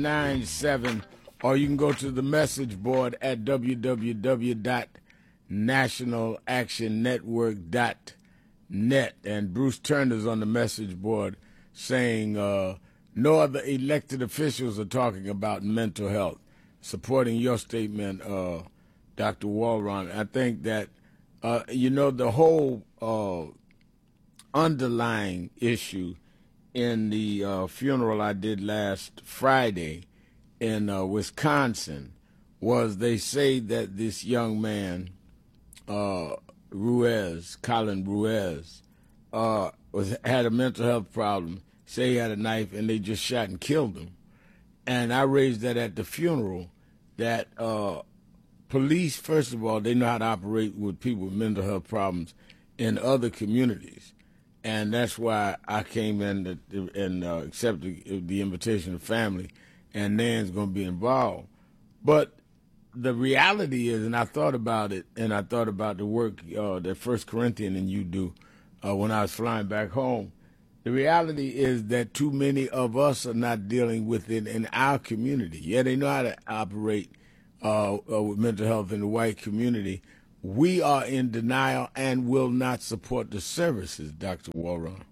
97, or you can go to the message board at www.nationalactionnetwork.net. And Bruce Turner's on the message board saying no other elected officials are talking about mental health. Supporting your statement, Dr. Walron. I think that, the whole underlying issue in the funeral I did last Friday in Wisconsin was they say that this young man, Colin Ruiz, had a mental health problem, say he had a knife, and they just shot and killed him. And I raised that at the funeral, that police, first of all, they know how to operate with people with mental health problems in other communities. And that's why I came in and accepted the invitation of family, and Nan's going to be involved. But the reality is, and I thought about it, and I thought about the work that First Corinthian and you do when I was flying back home. The reality is that too many of us are not dealing with it in our community. Yeah, they know how to operate with mental health in the white community. We are in denial and will not support the services, Dr. Walron.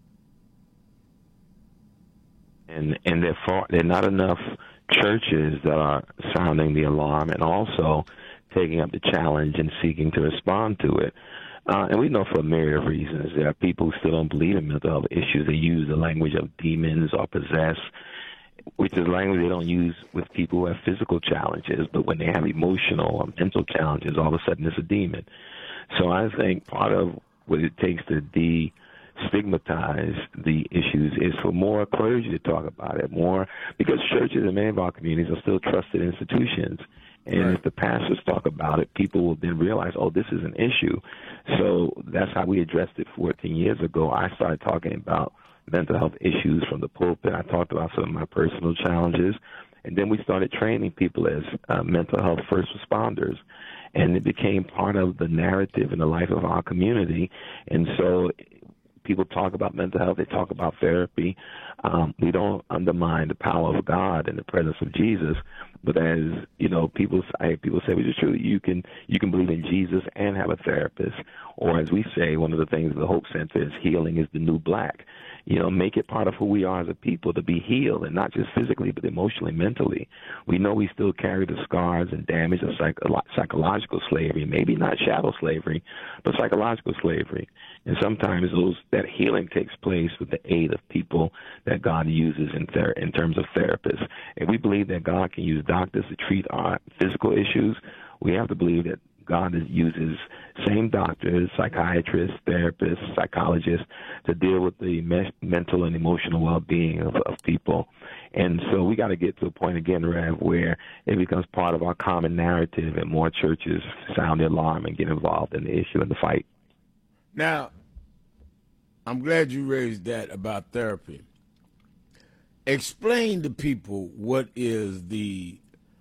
And there are not enough churches that are sounding the alarm and also taking up the challenge and seeking to respond to it. And we know for a myriad of reasons there are people who still don't believe in mental health issues. They use the language of demons or possessed, which is language they don't use with people who have physical challenges. But when they have emotional or mental challenges, all of a sudden it's a demon. So I think part of what it takes to destigmatize the issues is for more clergy to talk about it, more, because churches in many of our communities are still trusted institutions. And right. If the pastors talk about it, people will then realize, oh, this is an issue. So that's how we addressed it 14 years ago. I started talking about mental health issues from the pulpit. I talked about some of my personal challenges. And then we started training people as mental health first responders. And it became part of the narrative in the life of our community. And so people talk about mental health. They talk about therapy. We don't undermine the power of God and the presence of Jesus. But as you know, people say, which is true, you can believe in Jesus and have a therapist. Or as we say, one of the things of the Hope Center is healing is the new black. Make it part of who we are as a people to be healed, and not just physically, but emotionally, mentally. We know we still carry the scars and damage of psychological slavery, maybe not shadow slavery, but psychological slavery. And sometimes that healing takes place with the aid of people that God uses in terms of therapists. And we believe that God can use doctors to treat our physical issues. We have to believe that God uses same doctors, psychiatrists, therapists, psychologists to deal with the mental and emotional well-being of people. And so we got to get to a point again, Rev, where it becomes part of our common narrative and more churches sound the alarm and get involved in the issue and the fight. Now, I'm glad you raised that about therapy. Explain to people what is the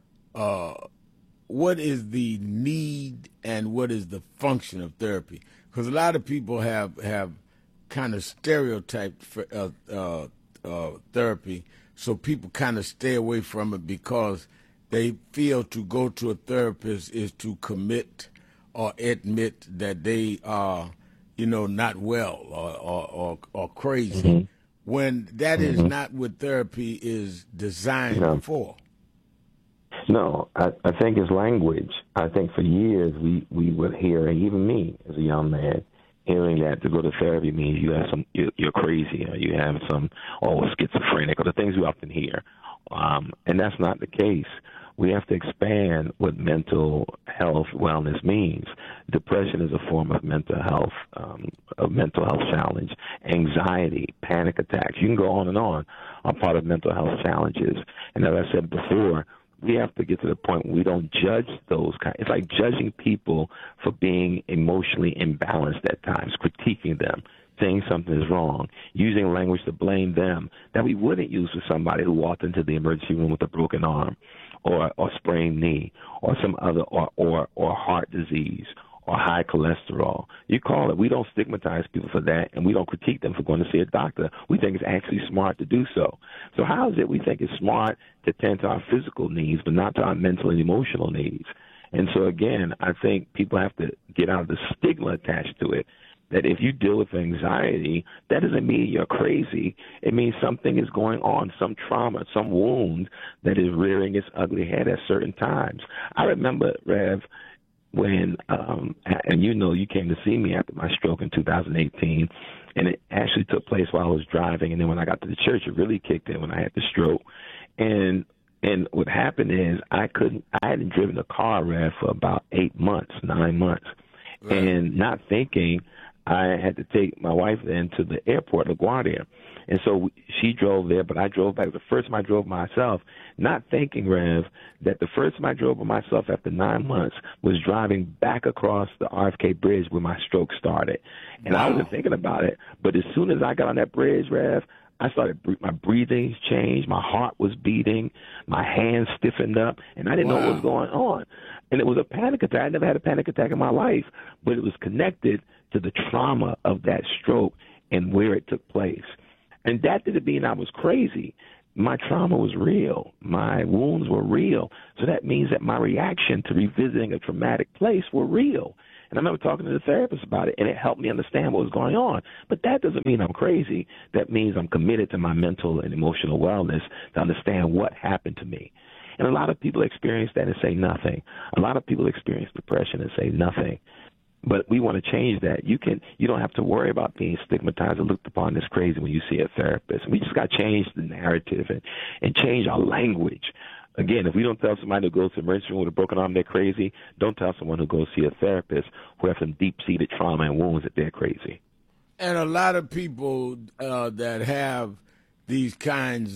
need and what is the function of therapy? Because a lot of people have kind of stereotyped therapy, so people kind of stay away from it because they feel to go to a therapist is to commit or admit that they are, not well or crazy. Mm-hmm. When that is not what therapy is designed for. No, I think it's language. I think for years we would hear, and even me as a young man, hearing that to go to therapy means you're crazy, or you have schizophrenic, or the things we often hear. And that's not the case. We have to expand what mental health wellness means. Depression is a form of mental health challenge. Anxiety, panic attacks, you can go on and on, are part of mental health challenges. And as I said before, we have to get to the point where we don't judge those kinds. It's like judging people for being emotionally imbalanced at times, critiquing them, saying something is wrong, using language to blame them that we wouldn't use for somebody who walked into the emergency room with a broken arm or sprained knee or some other or heart disease or high cholesterol. You call it. We don't stigmatize people for that, and we don't critique them for going to see a doctor. We think it's actually smart to do so. So how is it we think it's smart to tend to our physical needs but not to our mental and emotional needs? And so, again, I think people have to get out of the stigma attached to it, that if you deal with anxiety, that doesn't mean you're crazy. It means something is going on, some trauma, some wound that is rearing its ugly head at certain times. I remember, Rev, when, and you know, you came to see me after my stroke in 2018, and it actually took place while I was driving. And then when I got to the church, it really kicked in when I had the stroke. And what happened is I hadn't driven a car, Rev, for about 9 months. Right. And not thinking, I had to take my wife then to the airport, LaGuardia. And so she drove there, but I drove back. The first time I drove myself, not thinking, Rev, that the first time I drove by myself after 9 months was driving back across the RFK Bridge where my stroke started. And I wasn't thinking about it. But as soon as I got on that bridge, Rev, I started, my breathing changed, my heart was beating, my hands stiffened up, and I didn't know what was going on. And it was a panic attack. I never had a panic attack in my life, but it was connected to the trauma of that stroke and where it took place. And that didn't mean I was crazy. My trauma was real. My wounds were real. So that means that my reaction to revisiting a traumatic place were real. And I remember talking to the therapist about it, and it helped me understand what was going on. But that doesn't mean I'm crazy. That means I'm committed to my mental and emotional wellness to understand what happened to me. And a lot of people experience that and say nothing. A lot of people experience depression and say nothing. But we want to change that. You don't have to worry about being stigmatized or looked upon as crazy when you see a therapist. We just got to change the narrative and change our language. Again, if we don't tell somebody who goes to the emergency room with a broken arm they're crazy, don't tell someone who goes see a therapist who has some deep-seated trauma and wounds that they're crazy. And a lot of people that have these kinds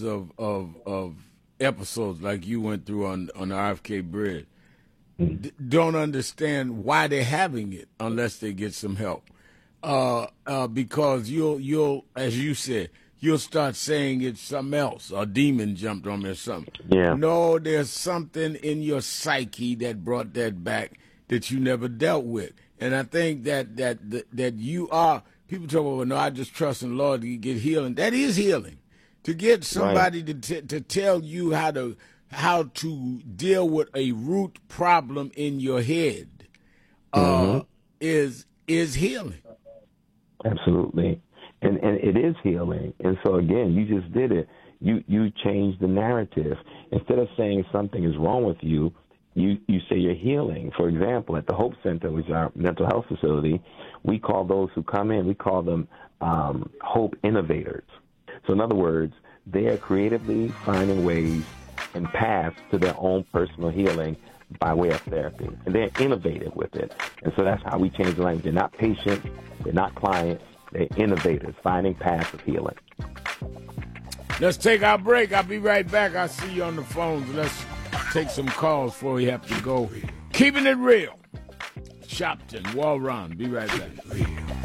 of episodes like you went through on the RFK Bridge don't understand why they're having it unless they get some help. Because you'll, as you said, you'll start saying it's something else. A demon jumped on me or something. Yeah. No, there's something in your psyche that brought that back that you never dealt with. And I think that you are, people talk about, well, no, I just trust in the Lord to get healing. That is healing. To get somebody to tell you how to deal with a root problem in your head is healing. Absolutely. And it is healing. And so, again, you just did it. You changed the narrative. Instead of saying something is wrong with you, you say you're healing. For example, at the Hope Center, which is our mental health facility, we call those who come in, we call them Hope Innovators. So in other words, they are creatively finding ways and paths to their own personal healing by way of therapy. And they're innovative with it. And so that's how we change the language. They're not patients. They're not clients. They're innovators, finding paths of healing. Let's take our break. I'll be right back. I'll see you on the phones. Let's take some calls before we have to go. Keeping it real. Shopton, Walron. Be right back.